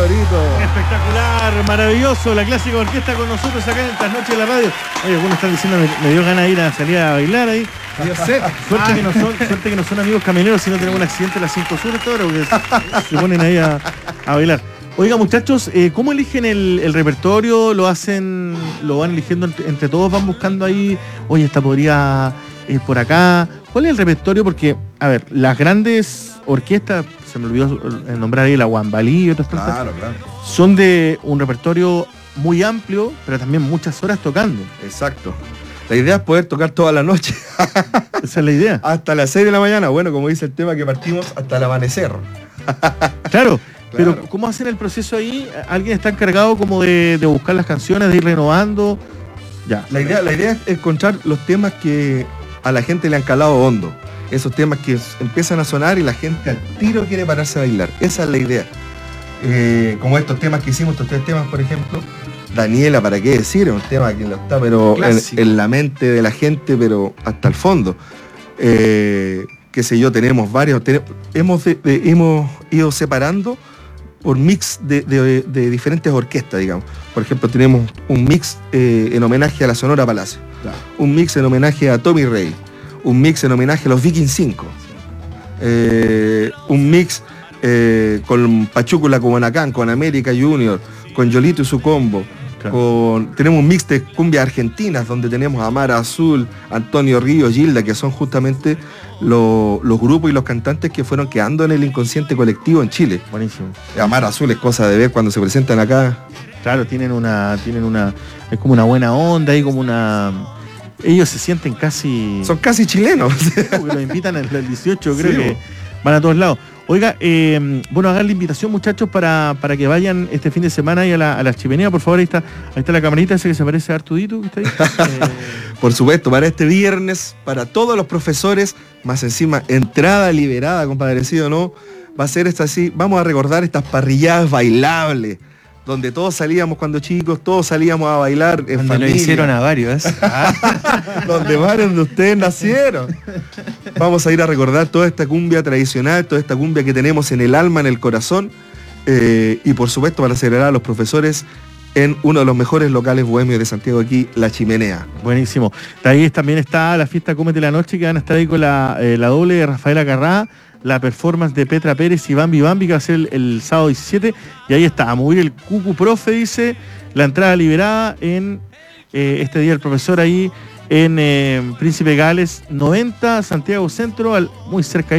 cabrito. Espectacular, maravilloso, la clásica orquesta con nosotros acá en estas noches de la radio. Oye, algunos están diciendo, me dio ganas de ir a salir a bailar ahí. Suerte que no son amigos camioneros, si no tenemos un accidente en la 5 Sur, porque se ponen ahí a bailar. Oiga, muchachos, ¿cómo eligen el repertorio? ¿Lo van eligiendo entre todos? ¿Van buscando ahí, oye, esta podría ir por acá? ¿Cuál es el repertorio? Porque, a ver, las grandes orquestas, se me olvidó nombrar ahí la Guambalí y otras tantas, Claro. son de un repertorio muy amplio, pero también muchas horas tocando. Exacto. La idea es poder tocar toda la noche. Esa es la idea. Hasta las 6 de la mañana. Bueno, como dice el tema, que partimos hasta el amanecer. Claro. Pero ¿cómo hacen el proceso ahí? ¿Alguien está encargado como de buscar las canciones, de ir renovando? Ya. La idea es encontrar los temas que a la gente le han calado hondo. Esos temas que empiezan a sonar y la gente al tiro quiere pararse a bailar. Esa es la idea. Como estos temas que hicimos, estos 3 temas, por ejemplo. Daniela, ¿para qué decir? Es un tema que lo está pero en la mente de la gente, pero hasta el fondo. Qué sé yo, tenemos varios. Hemos ido separando por mix de diferentes orquestas, digamos. Por ejemplo, tenemos un mix en homenaje a la Sonora Palacio, un mix en homenaje a Tommy Rey, un mix en homenaje a los Viking 5, un mix con Pachúcula Cubanacán, con América Junior, con Yolito y su combo. Tenemos un mix de cumbias argentinas donde tenemos a Mara Azul, Antonio Ríos, Gilda, que son justamente los grupos y los cantantes que fueron quedando en el inconsciente colectivo en Chile. Buenísimo. Mara Azul es cosa de ver cuando se presentan acá. Claro, tienen una, es como una buena onda y como una... Ellos se sienten casi... Son casi chilenos. Porque los invitan el 18, creo sí, que van a todos lados. Oiga, bueno, hagan la invitación, muchachos, para que vayan este fin de semana ahí a la chimenea, por favor. Ahí está la camarita esa que se parece a Artudito, que está ahí. Por supuesto, para este viernes, para todos los profesores, más encima, entrada liberada, compadrecido, ¿no? Va a ser esta así, vamos a recordar estas parrilladas bailables, donde todos salíamos cuando chicos, todos salíamos a bailar en donde familia. Lo hicieron a varios. Donde varios de ustedes nacieron. Vamos a ir a recordar toda esta cumbia tradicional, toda esta cumbia que tenemos en el alma, en el corazón, y por supuesto para celebrar a los profesores en uno de los mejores locales bohemios de Santiago, aquí, La Chimenea. Buenísimo. De ahí también está la fiesta Cómete la Noche, que van a estar ahí con la doble de Rafaela Carrá, la performance de Petra Pérez y Bambi que va a ser el sábado 17, y ahí está, a mover el Cucu Profe, dice, la entrada liberada en este día el profesor ahí en Príncipe Gales 90, Santiago Centro, muy cerca